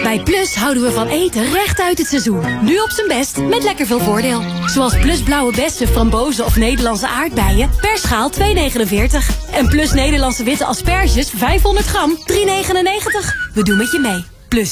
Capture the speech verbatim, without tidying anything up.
Bij Plus houden we van eten recht uit het seizoen. Nu op zijn best met lekker veel voordeel. Zoals Plus blauwe bessen, frambozen of Nederlandse aardbeien per schaal twee negenenveertig. En Plus Nederlandse witte asperges vijfhonderd gram drie negenennegentig. We doen met je mee.